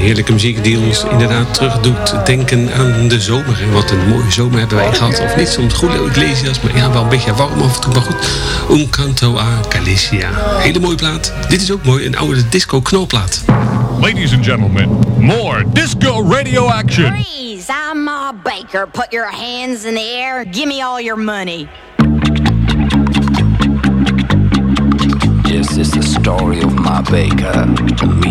heerlijke muziek die ons inderdaad terug doet denken aan de zomer. En wat een mooie zomer hebben wij gehad. Of niet soms Julio Iglesias, maar ja, wel een beetje warm af en toe. Maar goed, Un Canto a Galicia. Hele mooie plaat. Dit is ook mooi, een oude disco knalplaat. Ladies and gentlemen, more disco radio action. Freeze, I'm Ma Baker. Put your hands in the air. Give me all your money. This is the story of Ma Baker.